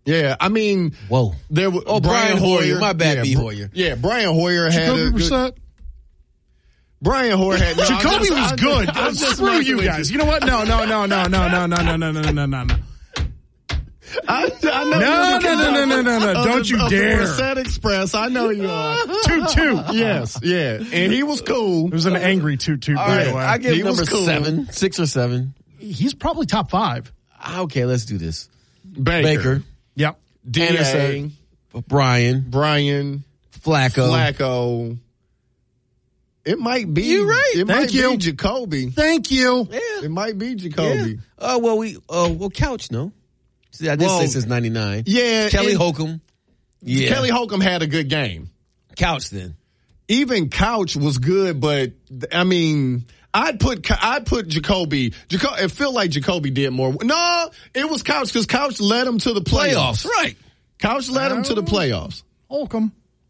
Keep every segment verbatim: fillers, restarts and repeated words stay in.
Yeah, I mean, whoa. There was oh, Brian, Brian Hoyer. Hoyer. My bad, yeah, B. Hoyer. Yeah, Brian Hoyer had Jacoby a good, Brissett. Brian Hoyer had no, Jacoby just, was I'm good. Just, I'm just Screw you guys. You. you know what? No, no, no, no, no, no, no, no, no, no, no, no, no. I, I know no, no, no, no, no, no, no! Don't you of dare! The Brissett Express, I know you are. Toot toot. Yes, yeah, and he was cool. It was an angry toot toot. All by right, the way. I give he him number cool. seven, six or seven. He's probably top five. Okay, let's do this. Baker, Baker. Yep. D A, Brian, Brian, Flacco, Flacco. It might be. You're right. It Thank might you. be Jacoby. Thank you. Yeah. It might be Jacoby. Oh, yeah. uh, well, we, uh, well, Couch, no. See, I did well, say since ninety-nine. Yeah. Kelly Holcomb. Yeah. Kelly Holcomb had a good game. Couch then. Even Couch was good, but I mean, I'd put I'd put Jacoby. Jacoby it felt like Jacoby did more. No, it was Couch because Couch led him to the playoffs. playoffs. Right. Couch led him to the playoffs. Holcomb.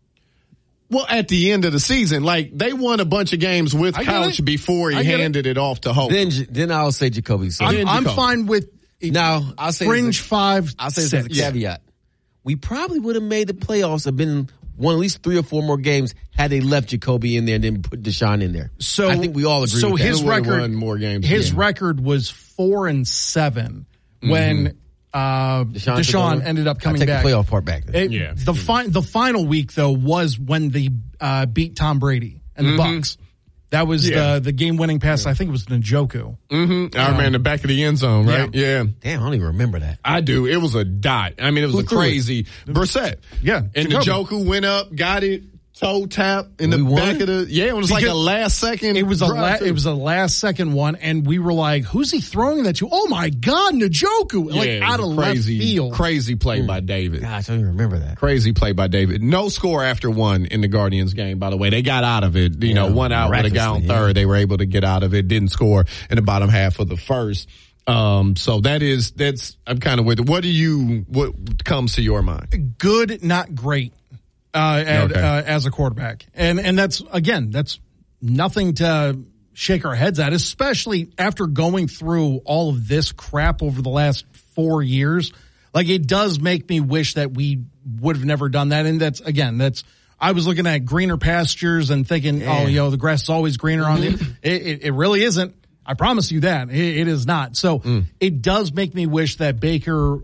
Well, at the end of the season, like they won a bunch of games with Couch before he handed it. it off to Holcomb. Then, then I'll say Jacoby. So. I'm, I'm fine with now. I'll say fringe a, five. I'll say six. this as a caveat. We probably would have made the playoffs. Have been won at least three or four more games had they left Jacoby in there and then put Deshaun in there. So I think we all agree. So with his that. record, won more games. His yeah. record was four and seven mm-hmm. when uh, Deshaun, Deshaun ended up coming I take back. The playoff part back. Then. It, yeah. The fi- the final week though was when they uh, beat Tom Brady and the mm-hmm. Bucs. That was yeah. the the game winning pass. Yeah. I think it was Njoku. Mm-hmm. I um, remember in the back of the end zone, right? Yeah. yeah. Damn, I don't even remember that. I do. It was a dot. I mean, it was Who a crazy it? Brissett. Yeah. And Jacoby. Njoku went up, got it. Toe tap in the we back won? of the yeah. It was because like a last second. It was a la- it was a last second one, and we were like, "Who's he throwing that to?" Oh my God, Njoku! Yeah, like out of crazy, left field. Crazy play mm. by David. Gosh, I don't even remember that. Crazy play by David. No score after one in the Guardians game. By the way, they got out of it. You yeah, know, one out with a guy on third. Yeah. They were able to get out of it. Didn't score in the bottom half of the first. Um, so that is that's. I'm kind of with it. What do you? What comes to your mind? Good, not great. Uh, and, okay. uh, as a quarterback. And, and that's, again, that's nothing to shake our heads at, especially after going through all of this crap over the last four years. Like, it does make me wish that we would have never done that. And that's, again, that's, I was looking at greener pastures and thinking, yeah. oh, you know, the grass is always greener on it. It, it, it really isn't. I promise you that. It, it is not. So mm. it does make me wish that Baker,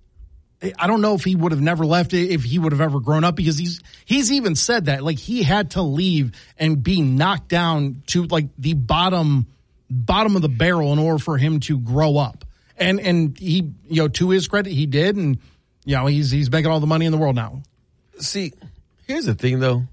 I don't know if he would have never left it, if he would have ever grown up, because he's he's even said that, like, he had to leave and be knocked down to like the bottom bottom of the barrel in order for him to grow up. And and he, you know, to his credit, he did, and you know, he's he's making all the money in the world now. See, here's the thing though.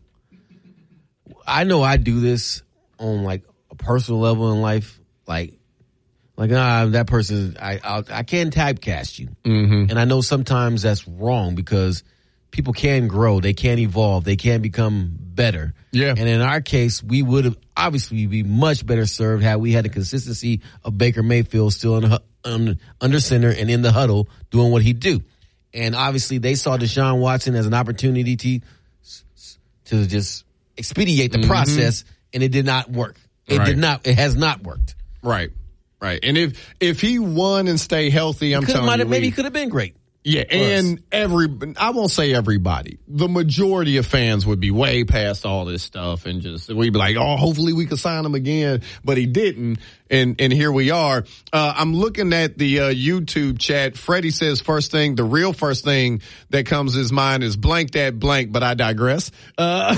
I know I do this on like a personal level in life, like Like, nah, that person, I I'll, I can't typecast you. Mm-hmm. And I know sometimes that's wrong because people can grow. They can evolve. They can become better. Yeah. And in our case, we would have obviously be much better served had we had the consistency of Baker Mayfield still in, um, under center and in the huddle doing what he do. And obviously they saw Deshaun Watson as an opportunity to, to just expedite the mm-hmm. process, and it did not work. It right. did not, it has not worked. Right. Right, and if if he won and stayed healthy, I'm telling you, maybe he could have been great. Yeah, and every I won't say everybody, the majority of fans would be way past all this stuff, and just we'd be like, oh, hopefully we could sign him again, but he didn't, and and here we are. Uh, I'm looking at the uh, YouTube chat. Freddie says first thing, the real first thing that comes to his mind is blank that blank, but I digress. Uh,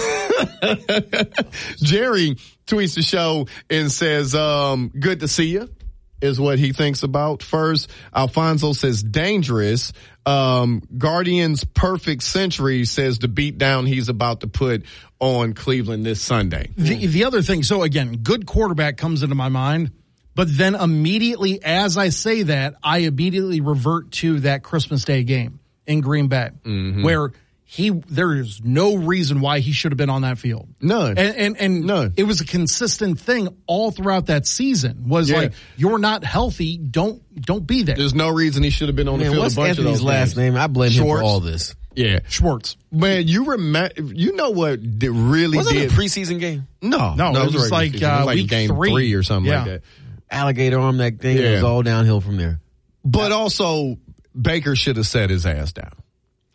Jerry tweets the show and says, um, good to see you. Is what he thinks about. First, Alfonso says dangerous. Um, Guardians Perfect Century says the beat down he's about to put on Cleveland this Sunday. The, the other thing, so again, good quarterback comes into my mind, but then immediately as I say that, I immediately revert to that Christmas Day game in Green Bay, mm-hmm. where he there is no reason why he should have been on that field. None. And and, and None. It was a consistent thing all throughout that season. Was yeah. like, you're not healthy, don't don't be there. There's no reason he should have been on Man, the field. What's a bunch Anthony's of those last games. name? I blame Schwartz. him for all this. Yeah, Schwartz. Man, you remember? You know what did really Wasn't did it a preseason game? No, no, no it was, it was like, uh, uh, it was like week game three. three or something yeah. like that. Alligator arm, that thing. Yeah. It was all downhill from there. But also, Baker should have set his ass down.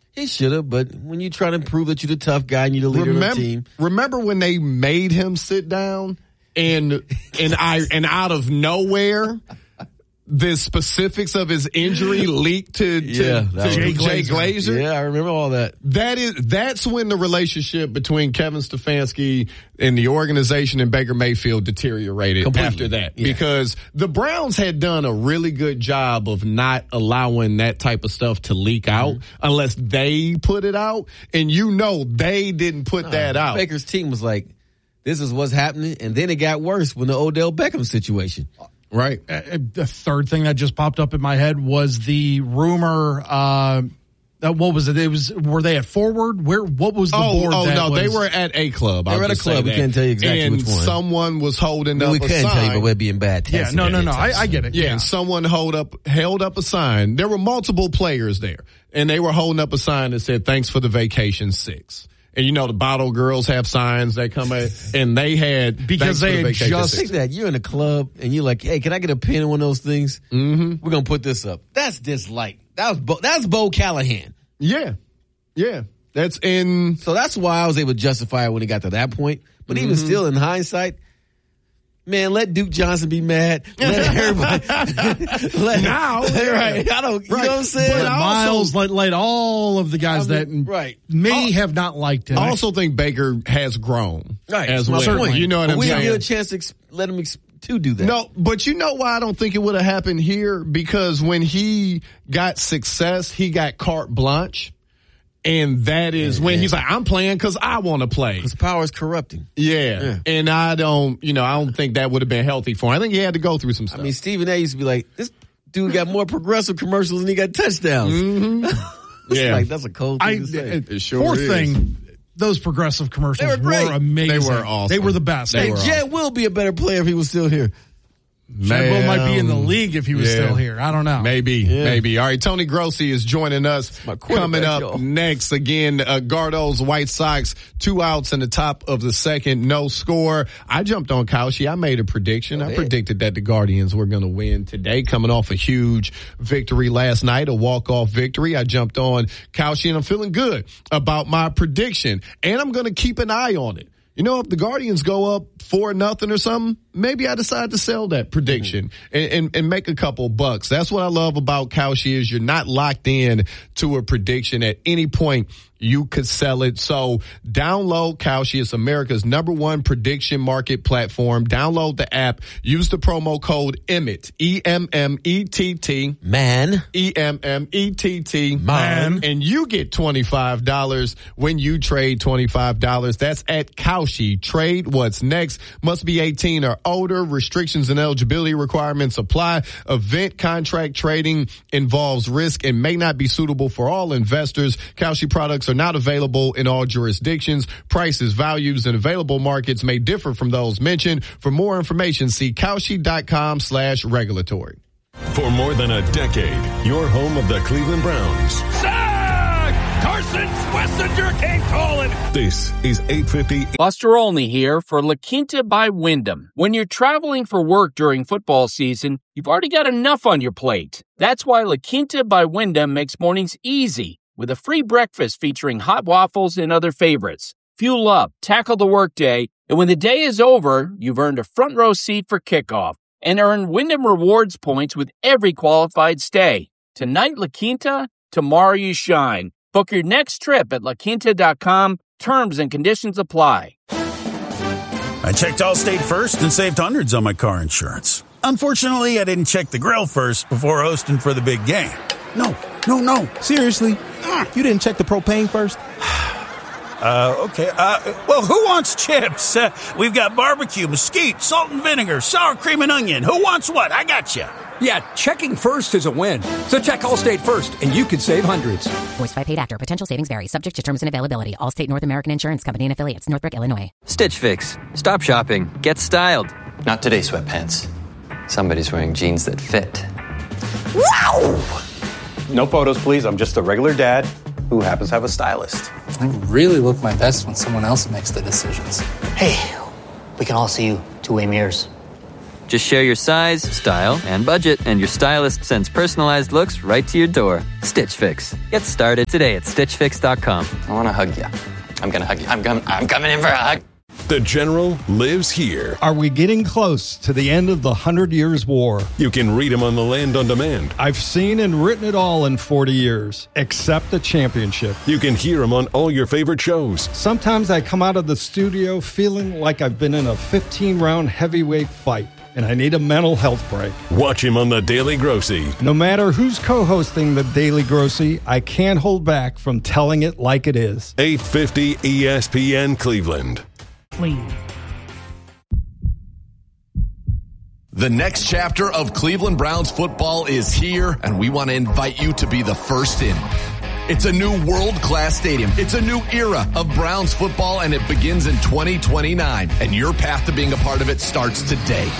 He should have, but when you try to prove that you're the tough guy and you're the leader remember, of the team. Remember when they made him sit down and and I and out of nowhere the specifics of his injury leaked to, to, Yeah, to that Jay was- Glazer? Glazer? Yeah, I remember all that. That is that's when the relationship between Kevin Stefanski and the organization and Baker Mayfield deteriorated Completely. after that. Yeah. Because the Browns had done a really good job of not allowing that type of stuff to leak out Mm-hmm. unless they put it out. And you know they didn't put that out. Baker's team was like, this is what's happening, and then it got worse when the Odell Beckham situation. Right. Uh, the third thing that just popped up in my head was the rumor. Uh, uh, what was it? It was were they at Forward? Where? What was the Oh, board? oh that no, was, they were at a club. They were at a club. We can't tell you exactly and which one. someone was holding I mean, up we a couldn't sign. tell you, but we'd be in bad Yeah, taste. no, no, no. I, I get it. Yeah, Yeah, and someone hold up, held up a sign. There were multiple players there, and they were holding up a sign that said, "Thanks for the vacation six." And you know the bottle girls have signs that come in, and they had Because "Thanks for they the had vacation just- six." Think that you're in a club and you're like, hey, can I get a pen in one of those things? Mm-hmm. We're gonna put this up. That's dislike. That was Bo, that's Bo Callahan. Yeah, yeah, that's in. So that's why I was able to justify it when it got to that point. But even Mm-hmm. still, in hindsight, man, let Duke Johnson be mad. Let everybody. let, Now, right? I don't. You Right. know what I'm saying? But But I Miles, let, let all of the guys I mean, that right. may Oh, have not liked him. I also think Baker has grown Right. as That's my well. point. You know what But I'm we saying? didn't get a chance to ex- let him ex- to do that. No, but you know why I don't think it would have happened here? Because when he got success, he got carte blanche. And that is Yeah, when yeah. he's like, I'm playing because I want to play. His power is corrupting. Yeah. Yeah. And I don't, you know, I don't think that would have been healthy for him. I think he had to go through some I stuff. mean, Stephen A. used to be like, this dude got more progressive commercials than he got touchdowns. Mm-hmm. It's Yeah. like, that's a cold thing I, to say. uh, It sure fourth is. thing, those progressive commercials They were great. amazing. They were awesome. They were the best. They Hey, were Jed will be a better player if he was still here. Chad Will might be in the Man. league if he was Yeah. still here. I don't know. Maybe, Yeah. maybe. All right, Tony Grossi is joining us. my quarterback, Coming up y'all. next, again, uh, Gardo's White Sox, two outs in the top of the second, no score. I jumped on Cauchy. I made a prediction. Go I ahead. predicted that the Guardians were going to win today, coming off a huge victory last night, a walk-off victory. I jumped on Cauchy, and I'm feeling good about my prediction, and I'm going to keep an eye on it. You know, if the Guardians go up four nothing or something, maybe I decide to sell that prediction and, and, and make a couple bucks. That's what I love about Cauchy is you're not locked in to a prediction at any point. You could sell it. So download Cauchy. It's America's number one prediction market platform. Download the app. Use the promo code EMMETT, E M M E T T. Man. E M M E T T. Man. And you get twenty-five dollars when you trade twenty-five dollars. That's at Cauchy. Trade what's next. Must be eighteen or older. Restrictions and eligibility requirements apply. Event contract trading involves risk and may not be suitable for all investors. Cauchy products are not available in all jurisdictions. Prices, values, and available markets may differ from those mentioned. For more information, see Cauchy.com slash regulatory. For more than a decade, your home of the Cleveland Browns. Sack! Carson Schlesinger came calling. This is eight fifty. Buster Olney here for La Quinta by Wyndham. When you're traveling for work during football season, you've already got enough on your plate. That's why La Quinta by Wyndham makes mornings easy with a free breakfast featuring hot waffles and other favorites. Fuel up, tackle the workday, and when the day is over, you've earned a front row seat for kickoff and earn Wyndham Rewards points with every qualified stay. Tonight, La Quinta, tomorrow you shine. Book your next trip at la quinta dot com. Terms and conditions apply. I checked Allstate first and saved hundreds on my car insurance. Unfortunately, I didn't check the grill first before hosting for the big game. No, no, no. Seriously? You didn't check the propane first? Uh, okay. Uh, well, who wants chips? Uh, we've got barbecue, mesquite, salt and vinegar, sour cream and onion. Who wants what? I got you. Yeah, checking first is a win. So check Allstate first, and you could save hundreds. Voice by paid actor. Potential savings vary. Subject to terms and availability. Allstate North American Insurance Company and affiliates. Northbrook, Illinois. Stitch Fix. Stop shopping. Get styled. Not today, sweatpants. Somebody's wearing jeans that fit. Wow! No photos, please. I'm just a regular dad who happens to have a stylist. I really look my best when someone else makes the decisions. Hey, we can all see you two-way mirrors. Just share your size, style, and budget, and your stylist sends personalized looks right to your door. Stitch Fix. Get started today at stitch fix dot com. I want to hug you. I'm going to hug you. I'm, com- I'm coming in for a hug. The General lives here. Are we getting close to the end of the Hundred Years' War? You can read him on the Land on Demand. I've seen and written it all in forty years, except the championship. You can hear him on all your favorite shows. Sometimes I come out of the studio feeling like I've been in a fifteen-round heavyweight fight, and I need a mental health break. Watch him on The Daily Grossy. No matter who's co-hosting The Daily Grossy, I can't hold back from telling it like it is. eight fifty E S P N Cleveland. The next chapter of Cleveland Browns football is here, and we want to invite you to be the first in. It's a new world-class stadium. It's a new era of Browns football, and it begins in twenty twenty-nine. And your path to being a part of it starts today.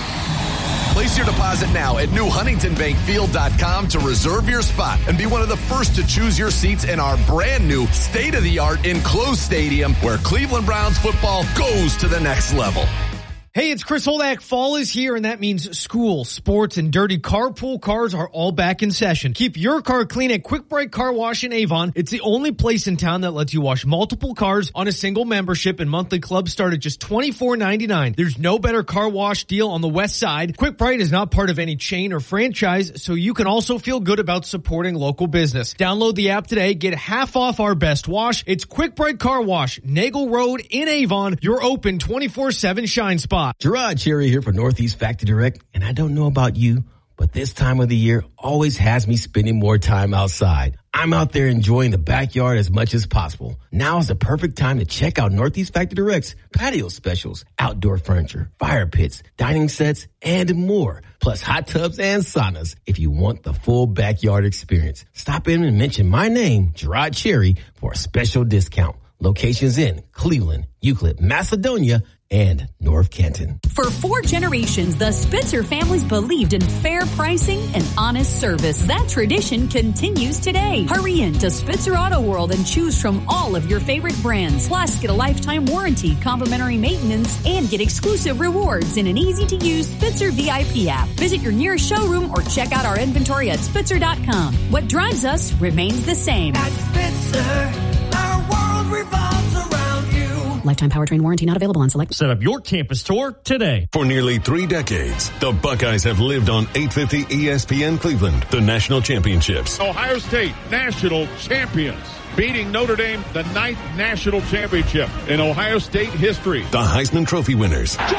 Place your deposit now at new huntington bank field dot com to reserve your spot and be one of the first to choose your seats in our brand new state-of-the-art enclosed stadium where Cleveland Browns football goes to the next level. Hey, it's Chris Holdak. Fall is here, and that means school, sports, and dirty carpool cars are all back in session. Keep your car clean at Quick Break Car Wash in Avon. It's the only place in town that lets you wash multiple cars on a single membership, and monthly clubs start at just twenty-four ninety-nine. There's no better car wash deal on the west side. Quick Break is not part of any chain or franchise, so you can also feel good about supporting local business. Download the app today. Get half off our best wash. It's Quick Break Car Wash, Nagel Road in Avon, your open twenty-four seven shine spot. Gerard Cherry here for Northeast Factory Direct, and I don't know about you, but this time of the year always has me spending more time outside. I'm out there enjoying the backyard as much as possible. Now is the perfect time to check out Northeast Factory Direct's patio specials, outdoor furniture, fire pits, dining sets, and more. Plus hot tubs and saunas if you want the full backyard experience. Stop in and mention my name, Gerard Cherry, for a special discount. Locations in Cleveland, Euclid, Macedonia, and North Canton. For four generations, the Spitzer families believed in fair pricing and honest service. That tradition continues today. Hurry in to Spitzer Auto World and choose from all of your favorite brands. Plus, get a lifetime warranty, complimentary maintenance, and get exclusive rewards in an easy-to-use Spitzer V I P app. Visit your nearest showroom or check out our inventory at spitzer dot com. What drives us remains the same. At Spitzer, our world revolves around you. Lifetime powertrain warranty not available on select. Set up your campus tour today. For nearly three decades, the Buckeyes have lived on eight fifty E S P N Cleveland, the national championships. Ohio State, national champions. Beating Notre Dame, the ninth national championship in Ohio State history. The Heisman Trophy winners. George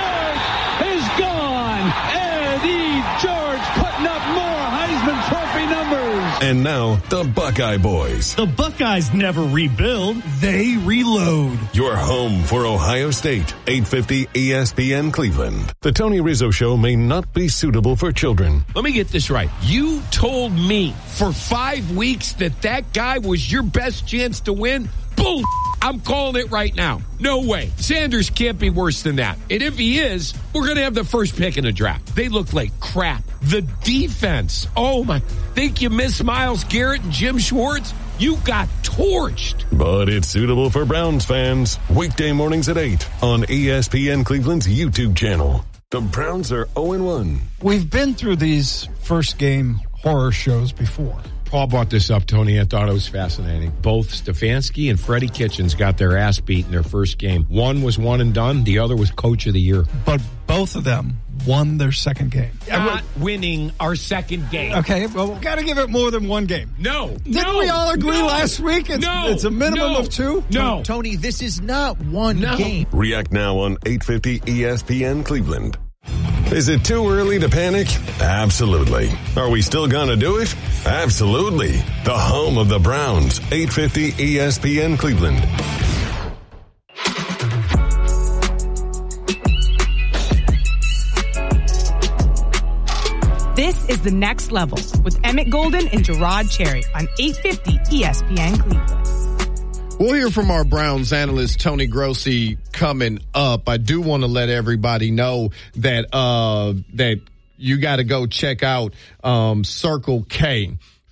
is gone. Eddie George putting up more Heisman Trophy numbers. And now, the Buckeye Boys. The Buckeyes never rebuild, they reload. Your home for Ohio State, eight fifty E S P N Cleveland. The Tony Rizzo Show may not be suitable for children. Let me get this right. You told me for five weeks that that guy was your best chance to win? Bull. I'm calling it right now. No way. Sanders can't be worse than that. And if he is, we're going to have the first pick in the draft. They look like crap. The defense. Oh, my. Think you miss Myles Garrett and Jim Schwartz? You got torched. But it's suitable for Browns fans. Weekday mornings at eight on E S P N Cleveland's YouTube channel. The Browns are oh and one. We've been through these first game horror shows before. Paul brought this up, Tony. I thought it was fascinating. Both Stefanski and Freddie Kitchens got their ass beat in their first game. One was one and done. The other was coach of the year. But both of them won their second game. Not winning our second game. Okay, well, we've got to give it more than one game. No. Didn't no, we all agree no, last week? It's, no, it's a minimum no, of two? No. Tony, this is not one no. game. React now on eight fifty E S P N Cleveland. Is it too early to panic? Absolutely. Are we still gonna do it? Absolutely. The home of the Browns, eight fifty E S P N Cleveland. This is The Next Level with Emmett Golden and Gerard Cherry on eight fifty E S P N Cleveland. We'll hear from our Browns analyst, Tony Grossy, coming up. I do want to let everybody know that, uh, that you got to go check out, um, Circle K.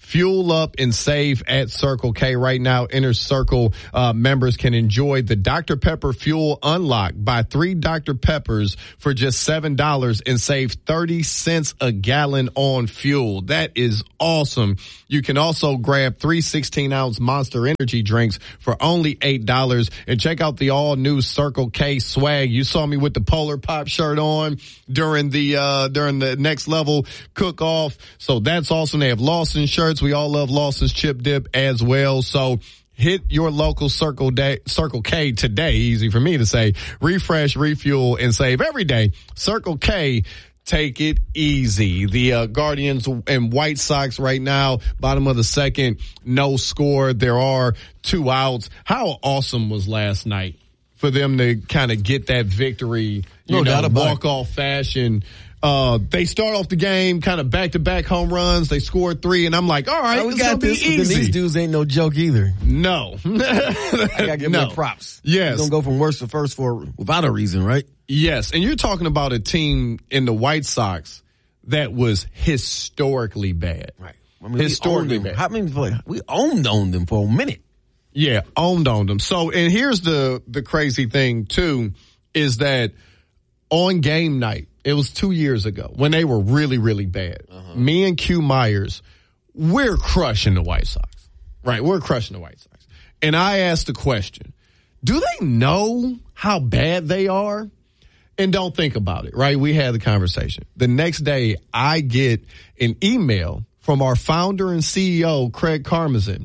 Fuel up and save at Circle K right now. Inner Circle uh, members can enjoy the Doctor Pepper Fuel Unlock. Buy three Doctor Peppers for just seven dollars and save thirty cents a gallon on fuel. That is awesome. You can also grab three sixteen-ounce Monster Energy drinks for only eight dollars. And check out the all-new Circle K swag. You saw me with the Polar Pop shirt on during the uh during the Next Level cook-off. So that's awesome. They have Lawson shirts. We all love Lawson's chip dip as well. So hit your local Circle Day, Circle K today. Easy for me to say. Refresh, refuel, and save every day. Circle K. Take it easy. The uh, Guardians and White Sox right now, bottom of the second, no score. There are two outs. How awesome was last night for them to kind of get that victory, you no know, doubt about walk-off fashion. Uh, they start off the game kind of back-to-back home runs. They scored three, and I'm like, all right, oh, we it's got gonna this. be easy. These dudes ain't no joke either. No. I gotta give no. them props. Yes. You're gonna go from worst to first for without a reason, right? Yes, and you're talking about a team in the White Sox that was historically bad. Right. I mean, historically we bad. How many? We owned on them for a minute. Yeah, owned on them. So, and here's the the crazy thing too, is that on game night, it was two years ago when they were really, really bad. Uh-huh. Me and Q Myers, we're crushing the White Sox. Right, we're crushing the White Sox. And I asked the question, do they know how bad they are? And don't think about it, right? We had the conversation. The next day, I get an email from our founder and C E O, Craig Karmazin,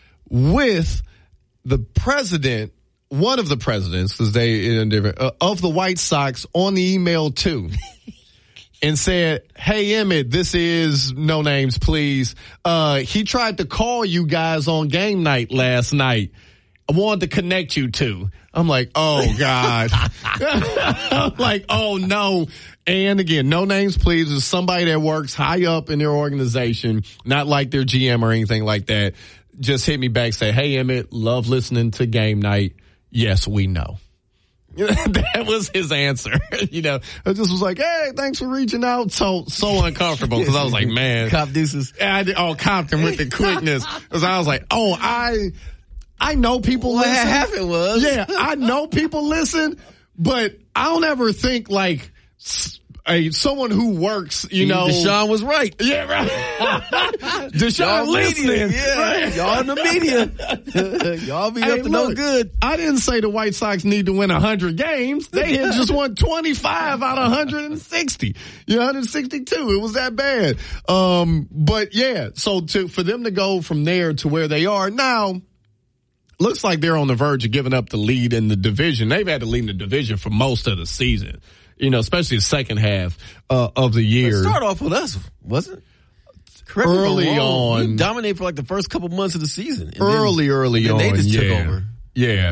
with the president, one of the presidents, because they uh, of the White Sox on the email too, and said, "Hey Emmett, this is no names, please. Uh, he tried to call you guys on game night last night. I wanted to connect you two." I'm like, oh God. I'm like, oh no. And again, no names, please. It's somebody that works high up in their organization, not like their G M or anything like that. Just hit me back, say, "Hey Emmett, love listening to game night. Yes, we know." That was his answer. You know, I just was like, "Hey, thanks for reaching out." So, so uncomfortable because I was like, man. Cop deuces. I did, oh, Compton with the quickness. Because I was like, oh, I, I know people what listen. What happened was. Yeah, I know people listen, but I don't ever think like a someone who works, you know. Deshaun was right. Yeah, right. Deshaun listening. Yeah, right. Y'all in the media. Y'all be hey, up to look, no good. I didn't say the White Sox need to win one hundred games. They had just won twenty-five out of one hundred sixty. You know, one hundred sixty-two. It was that bad. Um, but yeah, so to for them to go from there to where they are now, looks like they're on the verge of giving up the lead in the division. They've had to lead in the division for most of the season, you know, especially the second half uh, of the year. It started off with us, wasn't it? Correct early on. You dominated for like the first couple months of the season. Early, then, early then on. They just yeah. took over. Yeah.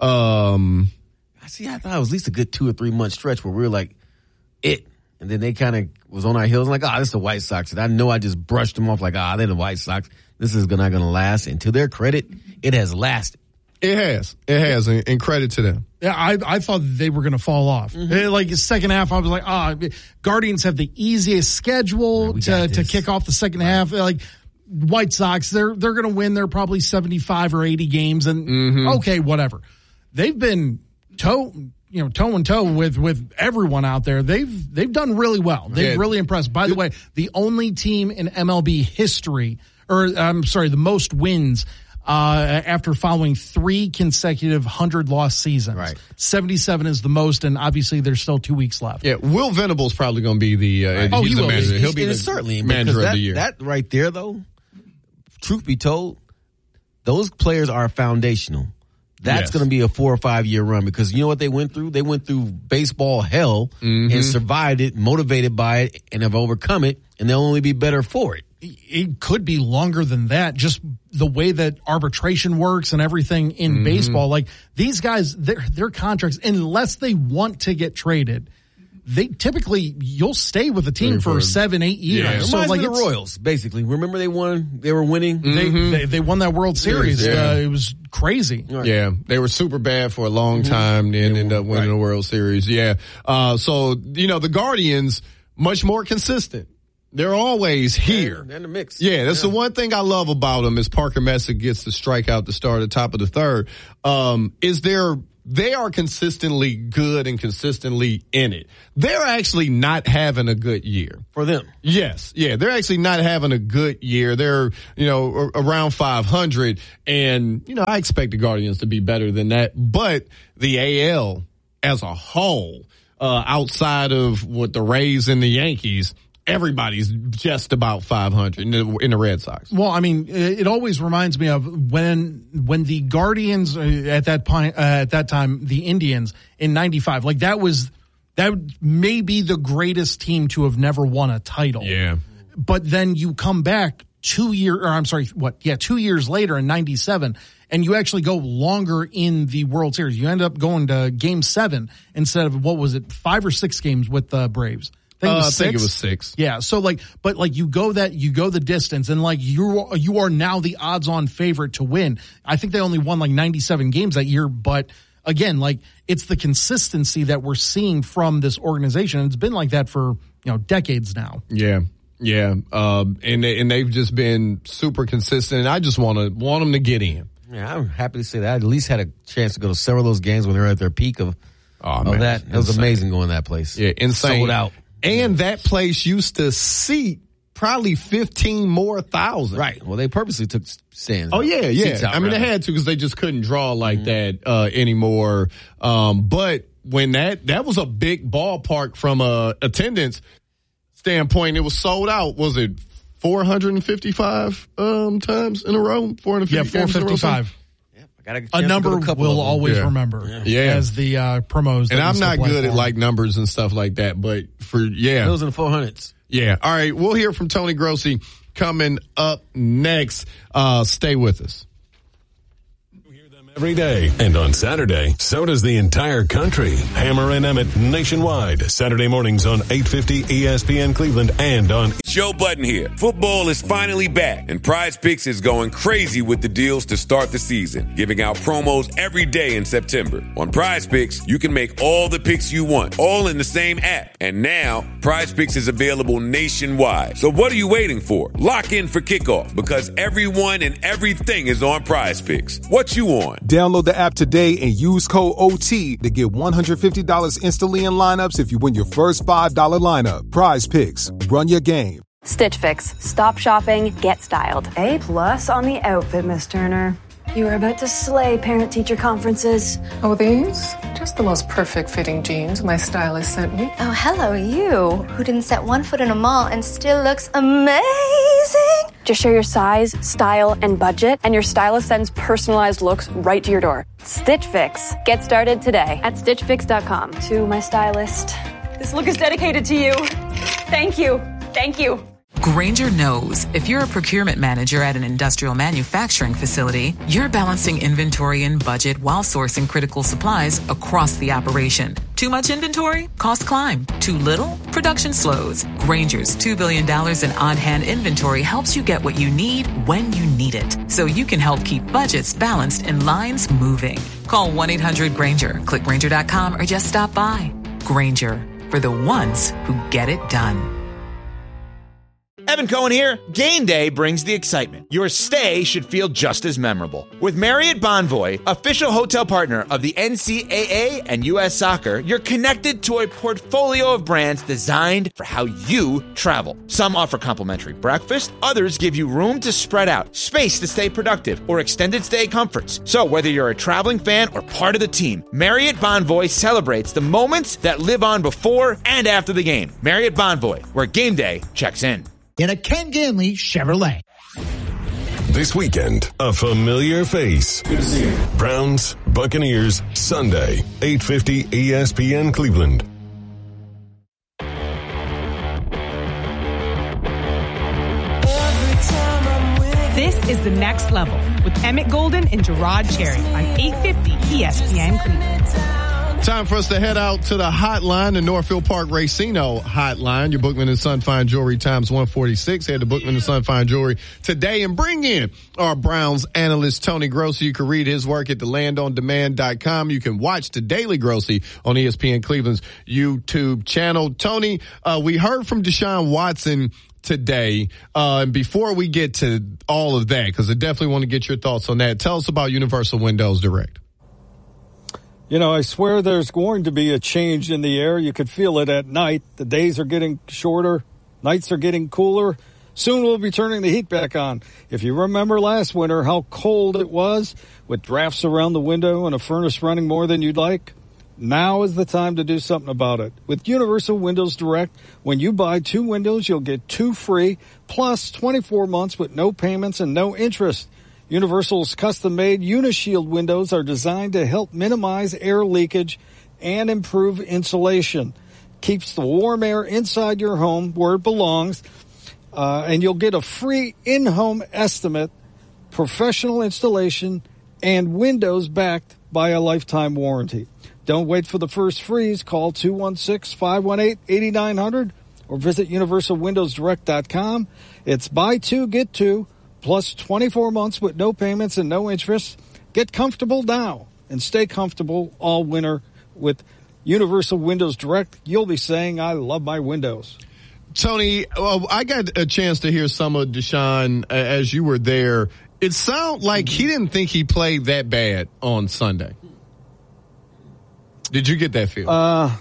Um, I see. I thought it was at least a good two or three month stretch where we were like, it. And then they kind of was on our heels. I'm like, ah, oh, this is the White Sox. And I know I just brushed them off like, ah, oh, they're the White Sox. This is not going to last. And to their credit, it has lasted. It has. It has. And, and credit to them. Yeah, I I thought they were going to fall off. Mm-hmm. Like the second half, I was like, ah, oh, Guardians have the easiest schedule yeah, to, to kick off the second right. half. Like White Sox, they're they're going to win. They're probably seventy-five or eighty games, and mm-hmm. okay, whatever. They've been toe, you know, toe and toe with with everyone out there. They've they've done really well. They've yeah. really impressed. By the way, the only team in M L B history, or I'm sorry, the most wins. Uh, after following three consecutive hundred-loss seasons. Right. seventy-seven is the most, and obviously there's still two weeks left. Yeah, Will Venable's probably going to be the, uh, right. oh, he's he the will. manager. He's, He'll be the certainly manager that, of the year. That right there, though, truth be told, those players are foundational. That's yes. going to be a four or five year run because you know what they went through? They went through baseball hell mm-hmm. and survived it, motivated by it, and have overcome it, and they'll only be better for it. It could be longer than that, just the way that arbitration works and everything in mm-hmm. baseball. Like these guys, their their contracts, unless they want to get traded, they typically you'll stay with the team for, for seven, eight years. Yeah. So like like the Royals, basically. Remember they won, they were winning. Mm-hmm. They, they they won that World Series. Yeah. Uh, it was crazy. Right. Yeah, they were super bad for a long time mm-hmm. and ended up winning right. the World Series. Yeah. Uh, so you know the Guardians much more consistent. They're always here. They're in the mix. Yeah, that's yeah. the one thing I love about them is Parker Messick gets the strikeout to start at the top of the third. Um, is there, they are consistently good and consistently in it. They're actually not having a good year. For them. Yes. Yeah. They're actually not having a good year. They're, you know, around five hundred. And, you know, I expect the Guardians to be better than that. But the A L as a whole, uh, outside of what the Rays and the Yankees, everybody's just about five hundred in the, in the Red Sox. Well, I mean, it always reminds me of when when the Guardians uh, at that point, uh, at that time, the Indians in ninety-five, like that was that may be the greatest team to have never won a title. Yeah. But then you come back two year, or I'm sorry, what? Yeah, two years later in ninety-seven, and you actually go longer in the World Series. You end up going to Game Seven instead of what was it, five or six games with the Braves. I think, uh, I think it was six. Yeah. So like, but like you go that, you go the distance and like you, you are now the odds on favorite to win. I think they only won like ninety-seven games that year. But again, like it's the consistency that we're seeing from this organization. And it's been like that for, you know, decades now. Yeah. Yeah. Um, and, they, and they've just been super consistent. And I just want to, want them to get in. Yeah. I'm happy to say that I at least had a chance to go to several of those games when they were at their peak of, oh, of man, that. It was insane. amazing going to that place. Yeah. Insane. Sold out. And that place used to seat probably fifteen more thousand. Right. Well, they purposely took stands. Oh, yeah, yeah. Out, I mean, rather. they had to because they just couldn't draw like mm-hmm. that uh, anymore. Um, but when that, that was a big ballpark from a attendance standpoint, it was sold out. Was it four hundred fifty-five um, times in a row? four hundred fifty Yeah, four fifty-five. A, a number a we'll always yeah. remember yeah. yeah. as the uh, promos. And I'm not good for. at like numbers and stuff like that, but for, yeah. Those in the four hundreds. Yeah. All right. We'll hear from Tony Grossi coming up next. Uh, stay with us. Every day. And on Saturday, so does the entire country. Hammer and Emmett nationwide. Saturday mornings on eight fifty E S P N Cleveland and on... Joe Button here. Football is finally back, and Prize Picks is going crazy with the deals to start the season, giving out promos every day in September. On Prize Picks, you can make all the picks you want, all in the same app. And now, Prize Picks is available nationwide. So what are you waiting for? Lock in for kickoff, because everyone and everything is on Prize Picks. What you on? Download the app today and use code O T to get one hundred fifty dollars instantly in lineups if you win your first five dollar lineup. Prize Picks. Run your game. Stitch Fix. Stop shopping, get styled. A plus on the outfit, Miss Turner. You are about to slay parent-teacher conferences. Oh, these? Just the most perfect fitting jeans my stylist sent me. Oh, hello, you, who didn't set one foot in a mall and still looks amazing. Just share your size, style, and budget, and your stylist sends personalized looks right to your door. Stitch Fix. Get started today at stitch fix dot com. To my stylist, this look is dedicated to you. Thank you. Thank you. Grainger knows if you're a procurement manager at an industrial manufacturing facility, you're balancing inventory and budget while sourcing critical supplies across the operation. Too much inventory? Costs climb. Too little? Production slows. Grainger's two billion dollars in on-hand inventory helps you get what you need when you need it, so you can help keep budgets balanced and lines moving. Call one eight hundred Grainger, click Grainger dot com, or just stop by. Grainger, for the ones who get it done. Evan Cohen here. Game day brings the excitement. Your stay should feel just as memorable. With Marriott Bonvoy, official hotel partner of the N C double A and U S Soccer, you're connected to a portfolio of brands designed for how you travel. Some offer complimentary breakfast, others give you room to spread out, space to stay productive, or extended stay comforts. So whether you're a traveling fan or part of the team, Marriott Bonvoy celebrates the moments that live on before and after the game. Marriott Bonvoy, where game day checks in. In a Ken Ganley Chevrolet. This weekend, a familiar face. Good to see you. Browns, Buccaneers, Sunday, eight fifty E S P N Cleveland. This is The Next Level with Emmett Golden and Gerard Cherry on eight fifty E S P N Cleveland. Time for us to head out to the hotline, the Northfield Park Racino hotline. Your Bookman and Son Fine Jewelry times one forty-six. Head to Bookman and Son Fine Jewelry today and bring in our Browns analyst, Tony Grossi. You can read his work at the land on demand dot com. You can watch the Daily Grossi on E S P N Cleveland's YouTube channel. Tony, uh, we heard from Deshaun Watson today. Uh, and before we get to all of that, because I definitely want to get your thoughts on that, tell us about Universal Windows Direct. You know, I swear there's going to be a change in the air. You could feel it at night. The days are getting shorter. Nights are getting cooler. Soon we'll be turning the heat back on. If you remember last winter, how cold it was with drafts around the window and a furnace running more than you'd like, now is the time to do something about it. With Universal Windows Direct, when you buy two windows, you'll get two free, plus twenty-four months with no payments and no interest. Universal's custom-made Unishield windows are designed to help minimize air leakage and improve insulation. Keeps the warm air inside your home where it belongs, uh, and you'll get a free in-home estimate, professional installation, and windows backed by a lifetime warranty. Don't wait for the first freeze. Call two one six, five one eight, eight nine zero zero or visit universal windows direct dot com. It's buy two, get two. Plus twenty-four months with no payments and no interest. Get comfortable now and stay comfortable all winter with Universal Windows Direct. You'll be saying, I love my windows. Tony, well, I got a chance to hear some of Deshaun uh, as you were there. It sounded like he didn't think he played that bad on Sunday. Did you get that feel? Uh,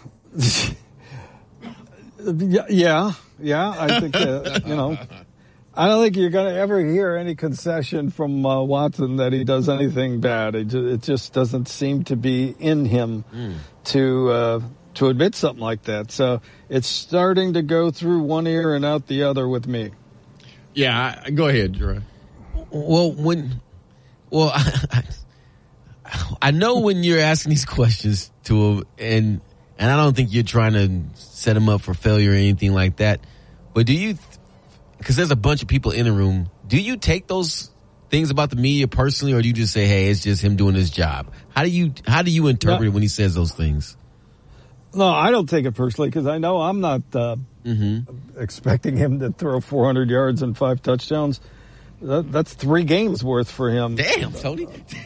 yeah, yeah. I think, uh, you know. I don't think you're going to ever hear any concession from uh, Watson that he does anything bad. It, it just doesn't seem to be in him mm. to uh, to admit something like that. So it's starting to go through one ear and out the other with me. Yeah, I, go ahead, Gerard. Well, when, well, I, I know when you're asking these questions to him, and and I don't think you're trying to set him up for failure or anything like that. But do you? Because there's a bunch of people in the room. Do you take those things about the media personally, or do you just say, "Hey, it's just him doing his job"? How do you how do you interpret no, it when he says those things? No, I don't take it personally because I know I'm not uh, mm-hmm. expecting him to throw four hundred yards and five touchdowns. That, that's three games worth for him. Damn, Tony.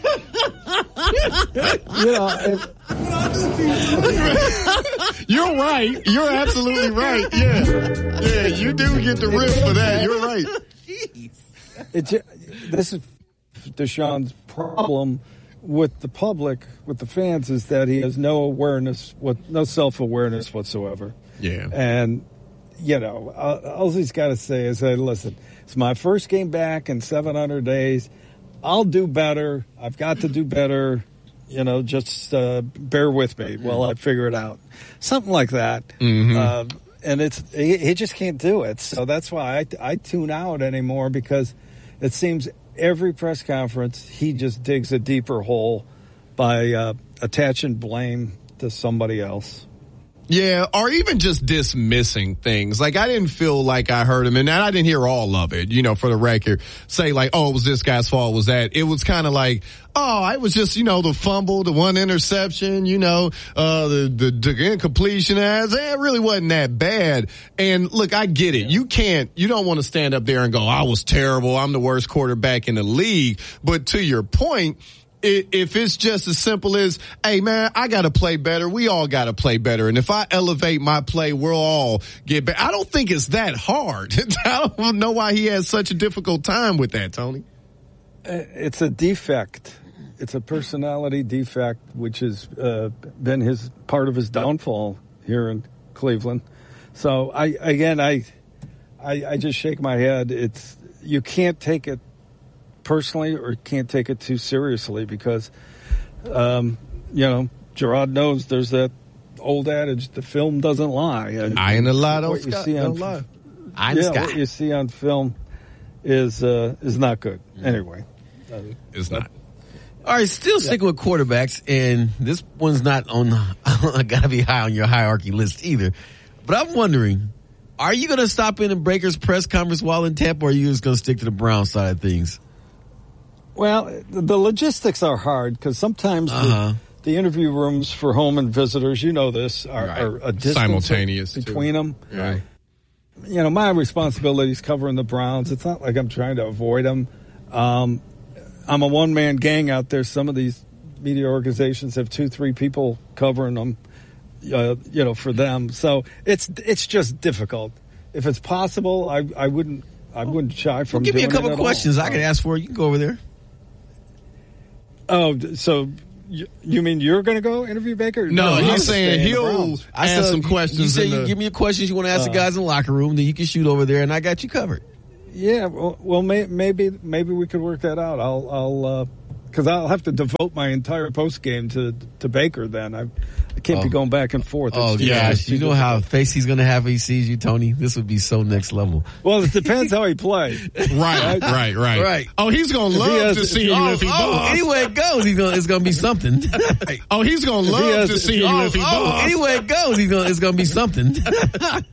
you know, if, you're right. You're absolutely right. Yeah, yeah. You do get the rip for that. You're right. Jeez. It's this is Deshaun's problem with the public, with the fans, is that he has no awareness, what no self awareness whatsoever. Yeah, and you know, uh, all he's got to say is, "Hey, listen, it's my first game back in seven hundred days. I'll do better. I've got to do better. You know, just uh, bear with me while I figure it out." Something like that. Mm-hmm. Uh, and it's he, he just can't do it. So that's why I, I tune out anymore, because it seems every press conference he just digs a deeper hole by uh, attaching blame to somebody else. Yeah, or even just dismissing things. Like, I didn't feel like I heard him, and I didn't hear all of it, you know, for the record, say like, oh, it was this guy's fault, was that. It was kind of like, oh, it was just, you know, the fumble, the one interception, you know, uh, the, the, the incompletion as, eh, it really wasn't that bad. And look, I get it. You can't, you don't want to stand up there and go, I was terrible, I'm the worst quarterback in the league. But to your point, if it's just as simple as, hey, man, I got to play better. We all got to play better. And if I elevate my play, we'll all get better. I don't think it's that hard. I don't know why he has such a difficult time with that, Tony. It's a defect. It's a personality defect, which has uh, been his part of his downfall here in Cleveland. So, I again, I, I, I just shake my head. It's you can't take it personally, or can't take it too seriously, because, um, you know, Gerard knows there's that old adage, the film doesn't lie. And I ain't a lie, don't what you see on, lie. I yeah, what you see on film is uh, is not good. Mm. Anyway. Uh, it's not. All right, still yeah. sticking with quarterbacks, and this one's not on, gotta be high on your hierarchy list either. But I'm wondering, are you going to stop in a Breakers press conference while in Tampa, or are you just going to stick to the Brown side of things? Well, the logistics are hard, because sometimes uh-huh. the, the interview rooms for home and visitors, you know this, are, right. are a distance simultaneous between too. them. Right. You know, my responsibility is covering the Browns. It's not like I'm trying to avoid them. Um, I'm a one-man gang out there. Some of these media organizations have two, three people covering them, uh, you know, for them. So it's it's just difficult. if it's possible, I I wouldn't I wouldn't shy from. Well, give me a doing couple it at questions. all. I can ask for it. You can go over there. Oh, so you, you mean you're going to go interview Baker? No, he's he's saying he'll I ask said, some you- questions. You say in you the- give me your questions you want to ask Uh, the guys in the locker room, then you can shoot over there, and I got you covered. Yeah, well, well may, maybe maybe we could work that out. I'll I'll because I'll have to devote my entire post game to to Baker. Then I I can't be Oh. going back and forth. Oh, It's too- gosh. it's too You know how difficult. face he's going to have if he sees you, Tony? This would be so next level. Well, it depends how he plays. Right, right, right, Right. Oh, he's gonna If he love has- to if see he- you Oh, if he oh, balls. anywhere it goes, he's gonna, it's going to be something. Oh, he's gonna he love has- to see you oh, if he oh, balls. anywhere it goes, he's gonna, it's going to be something.